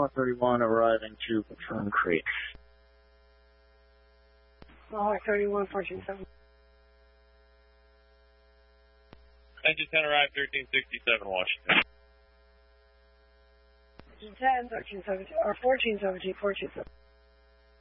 Mahwah 31 arriving to Fern Creek. Mahwah 31, 14-7. Engine 10 arrived 1367 Washington. Engine 10, 13-17, or 14-17, 14-7.